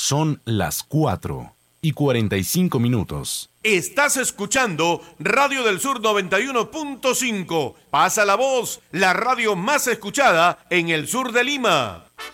Son las 4:45. Estás escuchando Radio del Sur 91.5. Pasa la voz, la radio más escuchada en el sur de Lima.